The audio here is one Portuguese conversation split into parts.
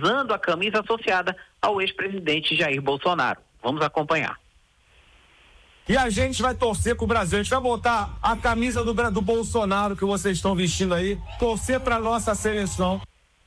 usando a camisa associada ao ex-presidente Jair Bolsonaro. Vamos acompanhar. E a gente vai torcer com o Brasil, a gente vai botar a camisa do Bolsonaro que vocês estão vestindo aí, torcer para nossa seleção.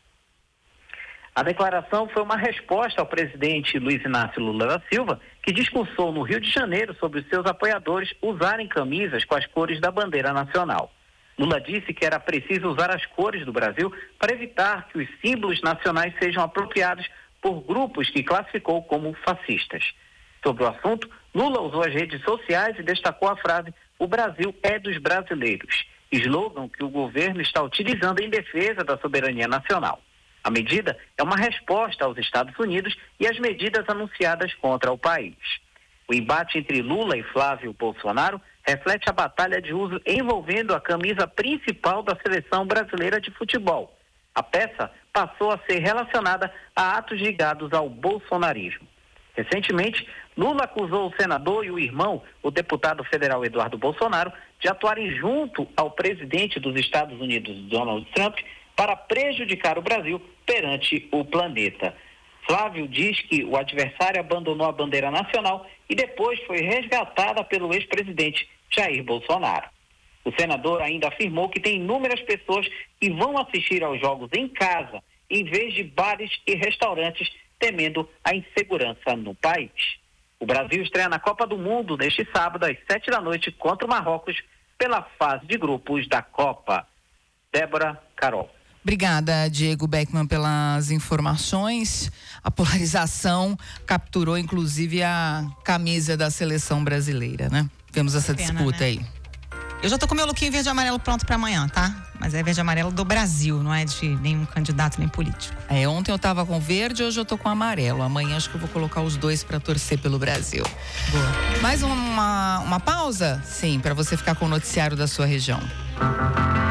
A declaração foi uma resposta ao presidente Luiz Inácio Lula da Silva, que discursou no Rio de Janeiro sobre os seus apoiadores usarem camisas com as cores da bandeira nacional. Lula disse que era preciso usar as cores do Brasil para evitar que os símbolos nacionais sejam apropriados por grupos que classificou como fascistas. Sobre o assunto, Lula usou as redes sociais e destacou a frase "O Brasil é dos brasileiros", slogan que o governo está utilizando em defesa da soberania nacional. A medida é uma resposta aos Estados Unidos e às medidas anunciadas contra o país. O embate entre Lula e Flávio Bolsonaro reflete a batalha de uso envolvendo a camisa principal da seleção brasileira de futebol. A peça passou a ser relacionada a atos ligados ao bolsonarismo. Recentemente, Lula acusou o senador e o irmão, o deputado federal Eduardo Bolsonaro, de atuarem junto ao presidente dos Estados Unidos, Donald Trump, para prejudicar o Brasil perante o planeta. Flávio diz que o adversário abandonou a bandeira nacional e depois foi resgatada pelo ex-presidente Jair Bolsonaro. O senador ainda afirmou que tem inúmeras pessoas que vão assistir aos jogos em casa, em vez de bares e restaurantes, temendo a insegurança no país. O Brasil estreia na Copa do Mundo neste sábado às 7h contra o Marrocos pela fase de grupos da Copa. Débora, Carol. Obrigada, Diego Beckman, pelas informações. A polarização capturou, inclusive, a camisa da seleção brasileira, né? Vemos essa disputa, né? Aí. Eu já tô com meu lookinho verde e amarelo pronto para amanhã, tá? Mas é verde e amarelo do Brasil, não é de nenhum candidato nem político. Ontem eu tava com verde, hoje eu tô com amarelo. Amanhã acho que eu vou colocar os dois para torcer pelo Brasil. Boa. Mais uma pausa? Sim, para você ficar com o noticiário da sua região.